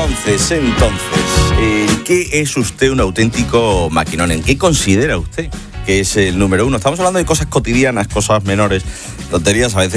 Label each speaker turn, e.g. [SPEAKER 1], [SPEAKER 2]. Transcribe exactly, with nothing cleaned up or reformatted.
[SPEAKER 1] Entonces, entonces, ¿en qué es usted un auténtico maquinón? ¿En qué considera usted que es el número uno? Estamos hablando de cosas cotidianas, cosas menores, tonterías a veces